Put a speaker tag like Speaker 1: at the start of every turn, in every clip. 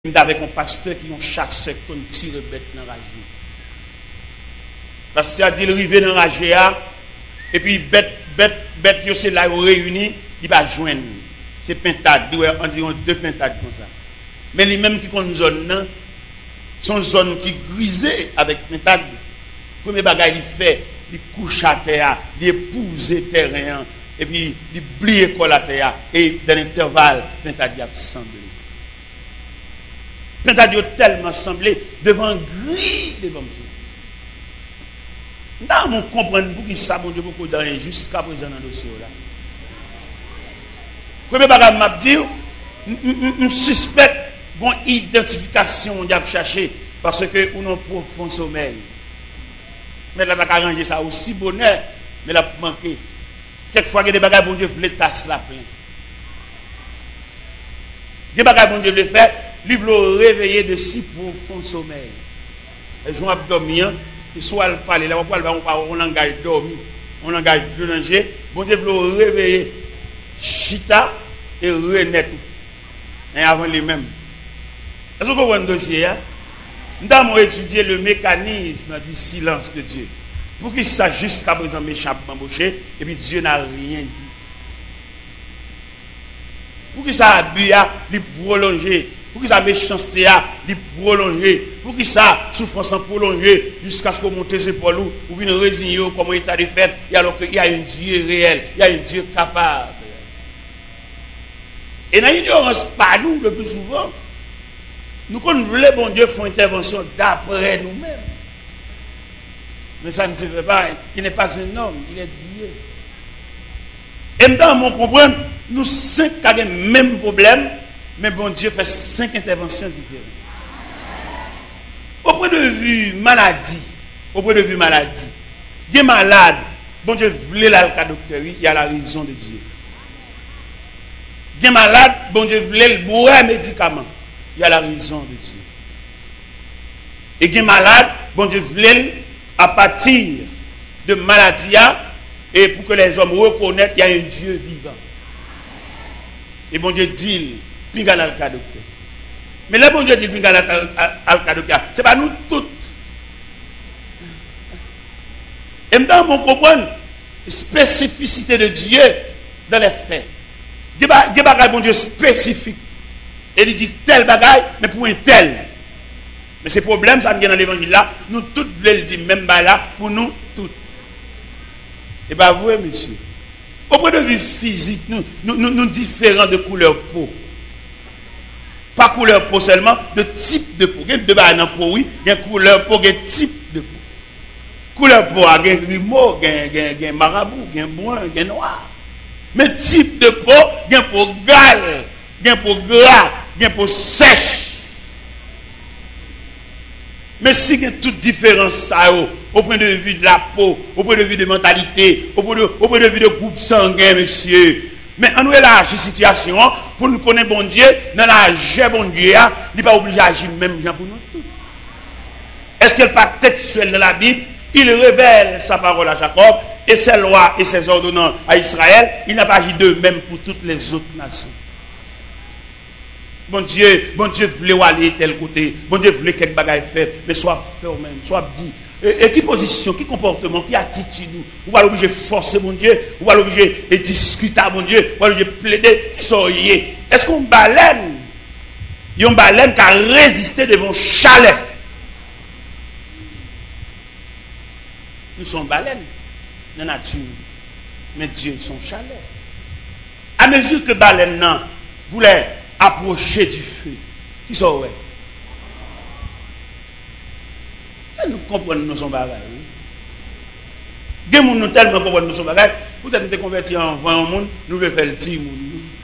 Speaker 1: avec un pasteur qui ont chassé qu'on tire bête dans la rage. Pasteur a dit le rivé dans la rage et puis bête c'est là où réuni, il va joindre. C'est pintade, environ 2 pintades comme ça. Mais les mêmes qui ont une zone, sont zone qui grisée avec pintade. Premier bagage il fait, il couche à terre, il épouse terrain et puis il plie l'école à terre et dans l'intervalle, pintade a semblé. Pintade a tellement semblé devant gris devant Dieu. Nous on comprend pour ça mon Dieu beaucoup dans jusqu'à présent dans le dossier là. Premier bagage m'a dit, on suspecte bon identification on a cherché parce que on a un profond sommeil. Mais là pas arranger ça aussi bonheur mais là manqué. Quelquefois il y a des bagages bon Dieu voulait tasse la plein. Des bagages bon Dieu le faire, lui veut réveiller de si profond sommeil. Et je vais dormir, il soit le parler là on langage dormi, on langage plonger, bon Dieu veut réveiller chita et renaître. Et avant les mêmes. Est-ce que vous comprenez le dossier? Nous avons étudié le mécanisme du silence de Dieu. Pour qu'il sache jusqu'à présent m'échappe m'embaucher, et puis Dieu n'a rien dit. Pour qu'il ça abus à lui prolonger, pour qu'il ça méchanceté à lui prolonger, pour qu'il ça souffrance prolonger jusqu'à ce qu'on monte ses épaules ou vienne résigner comme état de fait, et alors qu'il y a un Dieu réel, il y a un Dieu capable. Et dans l'ignorance, pas nous le plus souvent, nous qu'on voulait bon Dieu faire intervention d'après nous-mêmes. Mais ça ne se fait pas. Il n'est pas un homme, il est Dieu. Et maintenant, on comprend, nous 5 avons le même problème, mais bon Dieu fait 5 interventions différentes. Au point de vue maladie, il est malade, bon Dieu voulait la docteur, il y a la raison de Dieu. Il est malade, bon Dieu voulait le boire un médicament, il y a la raison de Dieu. Et il est malade, bon Dieu voulait à partir de maladie et pour que les hommes reconnaissent qu'il y a un Dieu vivant. Et bon Dieu dit, pinga dans le cas docteur. Mais là, bon Dieu dit, pinga dans le cas docteur. Ce n'est pas nous tous. Et maintenant, on comprend la spécificité de Dieu dans les faits. Il y a des bagages, bon Dieu, spécifiques. Et il dit tel bagaille, mais pour un tel. Mais ces problèmes, ça vient dans l'évangile là, nous tous voulons le dire, même là, pour nous tous. Et bien, vous, monsieur, au point de vue physique, nous différents de couleur peau. Pas couleur peau seulement, de type de peau. Il y a deux bagages dans la peau, oui, il y a couleur peau, il y a type de peau. Couleur peau, il y a grimo, il y a marabout, il y a brun, il y a noir. Mais type de peau, il y a peau gale, il y a peau gras, il y a peau sèche. Mais si il y a toute différence au point de vue de la peau, au point de vue de mentalité, au point de vue de groupe sanguin, monsieur. Mais on nous élargit la situation pour nous connaître bon Dieu, dans la jeu bon Dieu, il n'est pas obligé d'agir même gens pour nous tous. Est-ce qu'il n'est pas textuel dans la Bible? Il révèle sa parole à Jacob et ses lois et ses ordonnances à Israël. Il n'a pas agi de même pour toutes les autres nations. Bon Dieu voulait aller tel côté, bon Dieu voulait quelque bagaille fait, mais soit fait au même, soit dit. Et qui position, qui comportement, qui attitude, ou va l'obliger forcer mon Dieu, ou va l'obliger discuter mon Dieu, ou va l'obliger plaider, qui sont liés. Est-ce qu'on baleine? Il y a une baleine qui a résisté devant chalet. Nous sommes baleines dans la nature, mais Dieu sont chalet. À mesure que baleine voulait approcher du feu, qui sont ouais. Ça nous comprenons nous sommes bagages. Des gens nous tellement comprennent nous sommes bagages. Peut-être nous sommes convertis en vent au monde, nous voulons faire le petit monde.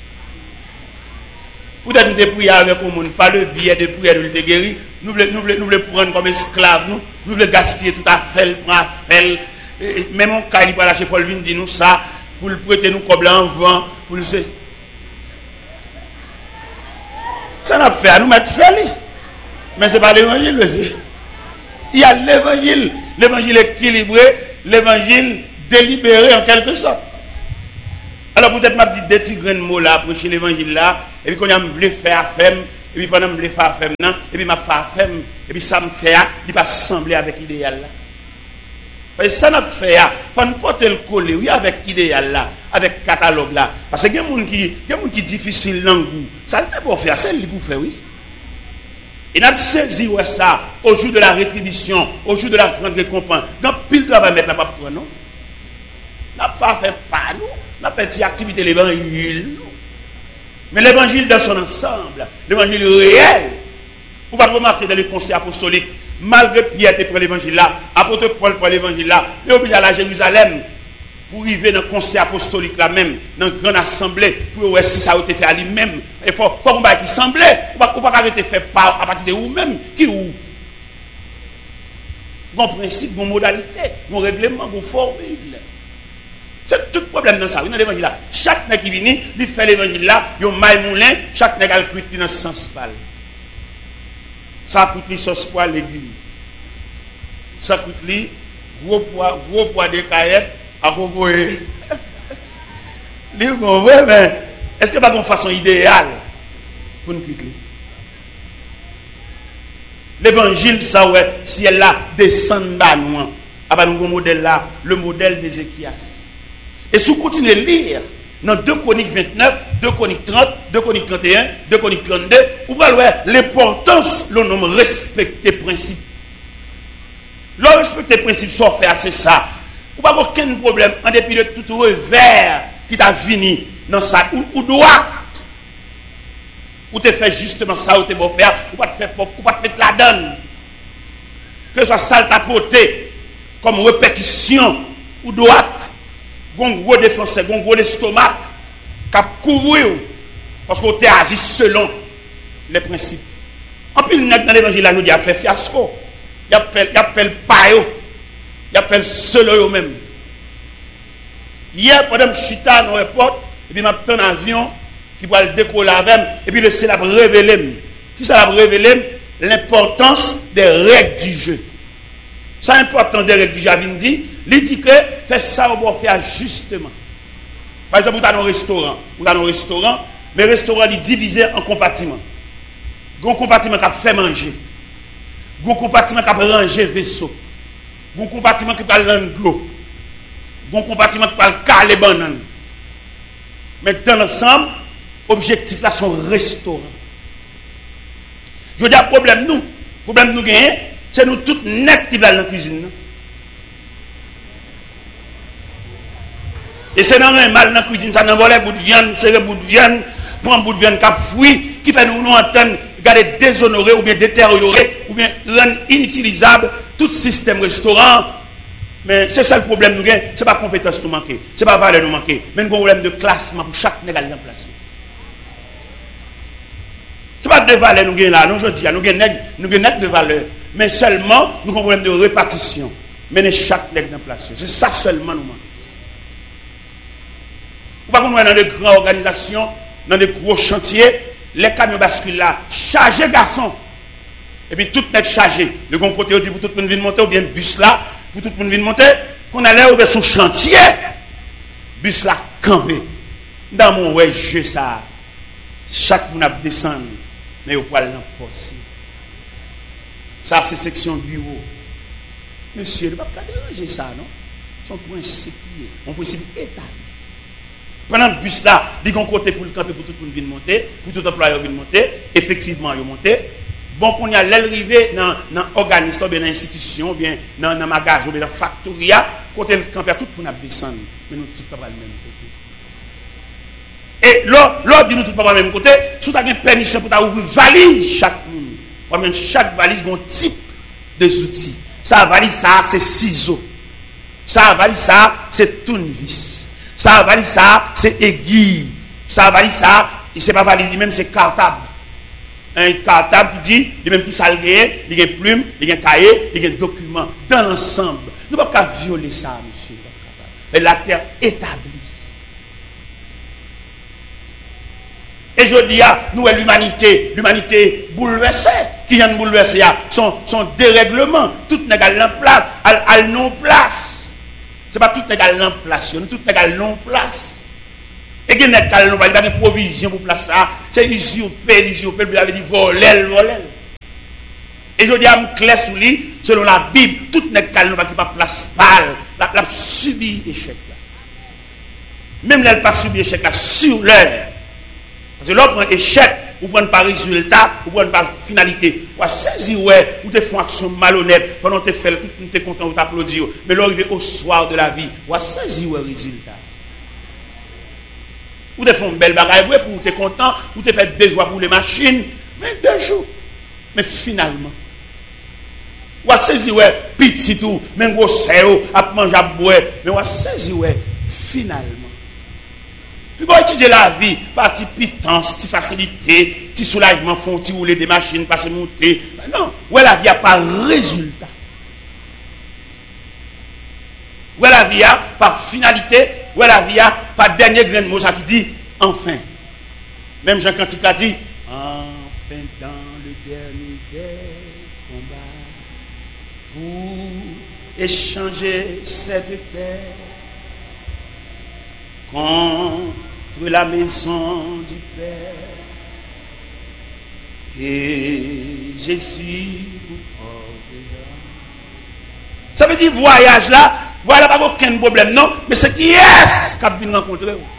Speaker 1: Peut-être nous sommes priés avec le monde, pas le billet de prière de nous guérir. Nous voulons prendre comme esclaves, nous voulons gaspiller tout à fait, prendre à faire. Même en cas, il va lâcher Paul Vin dit nous ça, pour le prêter nous comme en vent, pour le ça n'a fait à nous mettre fait. Mais ce n'est pas l'évangile aussi. Il y a l'évangile équilibré, l'évangile délibéré en quelque sorte. Alors peut-être m'a dit des petits grains de mots là, prêcher l'évangile là, et puis qu'on a voulu faire, et puis pendant les faire faire et puis m'a faire et puis ça me fait il pas sembler avec l'idéal là. Parce que ça n'a fait faut nous porter le coller oui avec idéal là, avec catalogue là parce que il y a des gens qui difficile dans goût. Ça ne peut pas faire, c'est lui pour faire oui. Et n'a saisi ça au jour de la rétribution, au jour de la grande récompense. Dans pile travail mettre la pas pour non. N'a pas fait pas nous, n'a pas fait activité l'évangile. Mais l'évangile dans son ensemble, l'évangile réel. Vous pouvez remarquer dans les conseils apostoliques, malgré Pierre pour l'évangile là, apôtre Paul pour l'évangile là, il est obligé à la Jérusalem pour arriver dans le conseil apostolique là même, dans une grande assemblée, pour voir si ça a été fait à lui-même. Il faut qu'on va qui semblait, ou pas arrêter fait par à partir de vous-même, qui ou. Bon principe, bon modalité, bon règlement, bon formule. C'est tout problème dans ça. Dans l'évangile là, chaque nègre qui vient, il fait l'évangile là, il y a un maille moulin, chaque nègre a le cuit dans ce sens pâle. Ça coûte les sauce poil légumes. Ça coûte les gros poids de caillettes à propos. Mais est-ce que pas une façon idéale pour nous quitter? L'évangile, ça ouais, si elle là descend bas loin, à nous modèle là, le modèle d'Ézéchias. Et si vous continuez à lire dans 2 Chroniques 29, 2 Chroniques 30, 2 Chroniques 31, 2 Chroniques 32, vous voyez l'importance, le nom respecter principe. Le respecter principe, ça fait assez ça. Vous n'avez aucun problème en dépit de tout revers qui t'a fini dans ça, ou droit. Ou te fait justement ça, ou te beau faire, ou pas te faire pauvre, ou pas te mettre la donne. Que ce soit ça t'apporter comme répétition ou droite. Gon gros défenseur, gon gros l'estomac, cap courir parce qu'on agit selon les principes. En plus, dans l'évangile, là, nous dit, il a fait fiasco, il a fait le payo, il a fait le seul même. Hier, pendant que je suis dans l'aéroport, et puis je un avion qui va le décoller avec, et puis le ciel a révélé. Qui ça a révélé? L'importance des règles du jeu. C'est important des règles du jeu, il dit que fait ça, on va faire justement. Par exemple, vous avez un restaurant, mais le restaurant est divisé en compartiments. Il y a un compartiment qui a fait manger. Il y a un compartiment qui a rangé vaisseau. Il y a un compartiment qui a rangé l'eau. Il y a un compartiment qui a caler banane. Mais dans l'ensemble, l'objectif là, c'est un restaurant. Je veux dire, problème nous gagnons, c'est nous tous net qui dans la cuisine. Et c'est dans un mal dans la cuisine, ça n'envole un bout de viande, c'est un bout de viande, prend un bout de viande qui a fouillé, qui fait nous entendre, garder déshonorer ou bien détériorer, ou bien rendre inutilisable tout système restaurant. Mais c'est ça le problème nous gagnons, ce n'est pas compétence nous manquer, ce n'est pas valeur nous manquer, mais un problème de classement pour chaque négal en place. Ce n'est pas de valeur nous gagnons là, nous je dis, nous gagnons de valeur, mais seulement nous avons un problème de répartition. Mais chaque négal en place. C'est ça seulement nous manquons. Ou pas qu'on dans des grandes organisations, dans des gros chantiers, les camions basculent là, chargés garçons. Et puis tout est chargé. Le bon côté, on dit pour tout le monde venir monter, ou bien bus là, pour tout le monde venir monter, qu'on allait ouvrir son chantier, bus là, campé. Dans mon ouais, jeu ça, chaque monde a descendu, mais au poil dans le poste. Ça, c'est section bureau. Monsieur, il ne va pas déranger ça, non? Son principe, mon principe établi. Pendant le bus là, il y a un côté pour le camper pour tout le monde venir monter, pour tout employé venir monter, effectivement, il monter. Bon, qu'on y a l'arrivée dans l'organisme, bien dans l'institution, bien dans le magasin, bien dans la factoria, côté le camper, tout le monde descendre. Mais nous, tout pas le même côté. Et là, dit nous tout pas le même côté, si tu as une permission pour ouvrir valise chaque monde. Chaque valise a un type de outils. Ça, valise, ça, c'est ciseaux. Ça, valise, ça, c'est tournevis. Ça valise ça, c'est aiguille. Ça valise ça, c'est pas valise même, c'est cartable. Un cartable qui dit, il même qui salgué, il y a plume, il y a cahier, il y a document. Dans l'ensemble, nous ne pouvons pas violer ça, monsieur. Mais la terre établie. Et je dis à nous, l'humanité bouleversée, qui vient de bouleverser, son dérèglement, tout n'est qu'à l'emplacement, à non place. Ce n'est pas tout égal en place, tout égal non place. Et il y a des provisions pour placer ça. C'est usurper, vous avez dit voler. Et je dis à me clair sous lui, selon la Bible, tout n'est pas qui pas place pâle, la subi échec là. Même là, elle pas subi échec là, sur l'heure. Parce que là, on prend échec, vous prenez pas résultat, vous prenez pas finalité. Vous saisir, ouais, vous te faites action malhonnête, pendant que tu fais, vous êtes content, vous t'applaudissez. Mais là, arrivé au soir de la vie, vous saisir, ouais, résultat. Vous te faites une belle bagaille, ouais, pour vous êtes content, vous te faites des joies pour les machines, mais 2 jours. Mais finalement, vous saisir, ouais, petit tout, même gros séo, à manger, à boire, mais vous saisir, ouais, finalement. Puis vous étudier la vie, par petite pitance, petite facilité, petit soulagement, font petit rouler des machines, passer monter. Non, ouais, la vie a pas résultat. Ouais, la vie a pas finalité. Ouais, la vie a pas dernier grain de mot, ça qui dit enfin. Même Jean Cantique a dit enfin dans le dernier des combats pour échanger cette terre contre la maison du Père, que Jésus vous portera. Ça veut dire voyage là, voilà pas aucun problème, non, mais c'est qui est-ce qui vient rencontrer vous.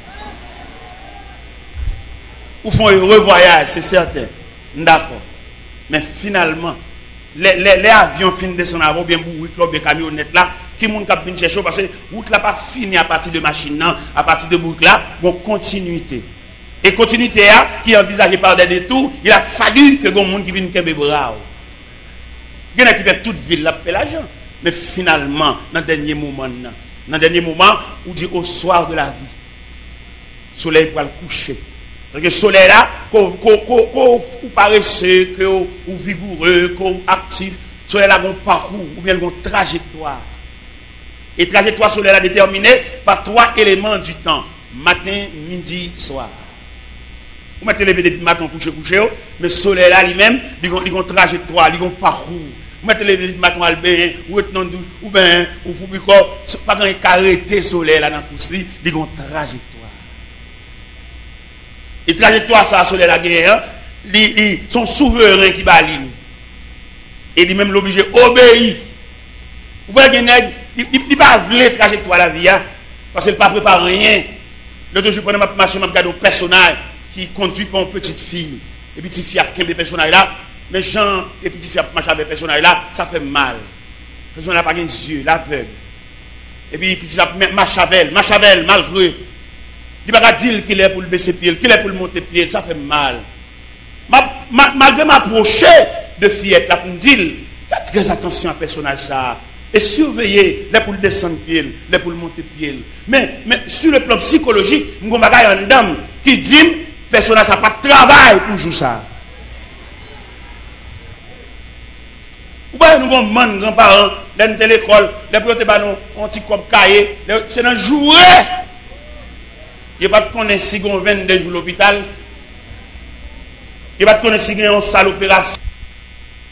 Speaker 1: Vous font un heureux voyage, c'est certain. D'accord. Mais finalement, les avions finissent de descendre avant, bien bourrés, club de camionnettes là, qui moun k'ap vinn chercher parce que route là pas fini à partir de machine non, à partir de boucle là, bon continuité. Et continuité là qui est envisagée par des détours, il a fallu que gon monde qui vienne kembe bras. Il y en a qui fait toute ville là fait l'argent, mais finalement dans dernier moment où dit au soir de la vie, soleil va le coucher. Parce que le soleil là, qu'on paresseux, qu'on vigoureux, qu'on actif, le soleil là a un parcours ou bien une trajectoire. Et trajectoire solaire est déterminée par 3 éléments du temps. Matin, midi, soir. Vous mettez lever depuis matin, coucher, mais le soleil là lui-même, il a une trajectoire, il a un parcours. Vous mettez lever depuis matin, ou être dans douche, ou bien, ou vous pas quand il arrêté le soleil là dans le pouce, il a une trajectoire. Et trajectoire, ça, le soleil là, ils sont souverains qui balinent. Et lui-même l'obligé d'obéir. Vous voyez, il ne pas la trajectoire de la vie, parce qu'il ne pas préparé rien. L'autre jour, je prends ma machine, je regarde un personnage qui conduit par une petite fille. Et petite fille a 15 personnages là, mais Jean et petite fille a marché avec personnage là, ça fait mal. Le personnage n'a pas les yeux, l'aveugle. Et puis, petite fille marche avec elle, malgré. Il ne va pas dire qu'il est pour le baisser pied, qu'il est pour le monter pied, ça fait mal. Malgré m'approcher de fillette là pour me dire, faites très attention à ce personnage ça. Et surveiller les pour le descendre pied, les pour le monter pied. Mais sur le plan psychologique, nous avons une dame qui dit personnage n'a pas de travail pour jouer ça. Vous voyez, nous avons des grands-parents, les de l'école, les pour un petit cop cahier, c'est un jouet. Il n'y a pas de connaître si on 22 jours à l'hôpital. Il n'y a pas de connaître si on a une salle opération.